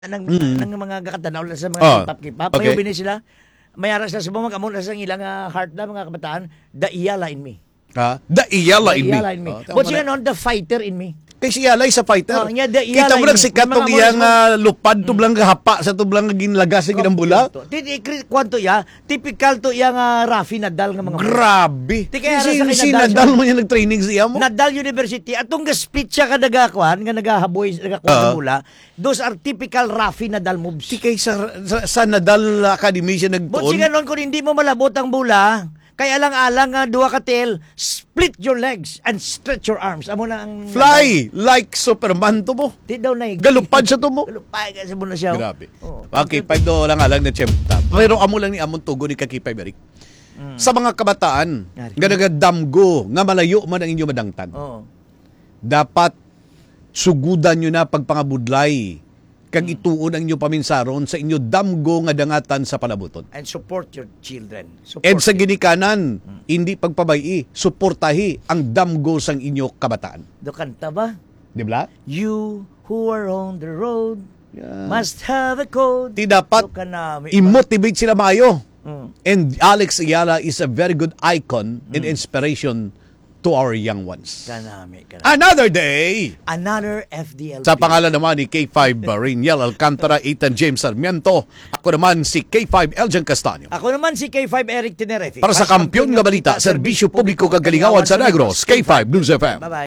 ng mga kakatanaw sa mga K-pop. Okay. Mayo bini sila. Mayara sila sa mga kamon sa ilang heart na mga kabataan, the Iyala in me. Ha? The Iyala in me. Iyala in me. But siya noon, the fighter in me. Kay si Iyala sa fighter. Oh, the Iyala Kita mo in lang me. sikat tong Mga iyang amores lupad to blang hapa sa to blang ginlagas sa ginambula. Kwanto ya, typical to yang Rafi Nadal nga mga Grabe. Di kaya sa Si kay Nadal Nadal mo niya nag-training siya mo. Nadal University atong ga-speech siya ka nagakuan nga nagahaboy nagakuan mula. Those are typical Rafi Nadal moves. Di kay sa Nadal Academy siya But nagtuon. siya noon kung hindi mo malabot ang bula, kaya alang-alang nga duha ka tail, split your legs and stretch your arms. Amo na ang Fly like Superman to mo. Di daw na Galupad sa to mo. Galupad kasi mo na siya. Grabe. Oh. Okay, 5 do lang alang na tiyemta. Pero amo lang ni amon tugo ni Kakipay Berik. Sa mga kabataan, nga nagadamgo, nga malayo man ang inyo madangtan. Oh. Dapat sugudan nyo na pagpangabudlay kag ituon ang inyo paminsaron sa inyo damgo nga dangatan sa palabuton. And support your children. And sa ginikanan, hindi pagpabayi, suportahi ang damgo sang inyo kabataan. Do kanta ba? Di ba? You who are on the road must have a code. Di dapat Do kanami. i-motivate sila maayo. Mm. And Alex Ayala is a very good icon and inspiration to our young ones. Kanami. Another day! Another FDLP. Sa pangalan naman ni K5 Riniel Alcantara, Ethan James Sarmiento. Ako naman si K5 Eljan Castaño. Ako naman si K5 Eric Tenerefe. Para sa Kampiyon nga Balita, Serbisyo Publiko Kagalingawan sa Negros, K5 News FM. Bye-bye.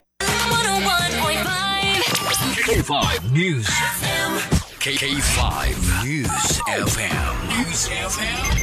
101.5 K5 News FM. K5 News FM. News FM.